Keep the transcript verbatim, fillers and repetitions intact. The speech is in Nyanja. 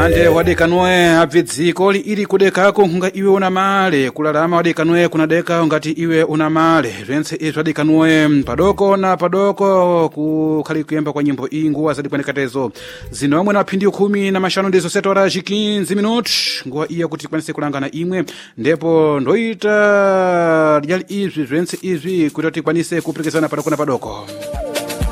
ande wadekanoe abvidziko ili kudekako nga iwe una male kulalama wadekanoe kunadeka ngati iwe una male zvense izvi wadekanoe padoko na padoko kukhali kuyemba kwa nyimbo iyi nguwa zadikwanikatezo zino amwe na phindi khumi na mashanu ndizo setora fifteen minuti nguwa iya kuti kwanise kulangana imwe ndipo ndoita dyali izvi zvense izvi kuti tikwanise kupirikisana padoko na padoko.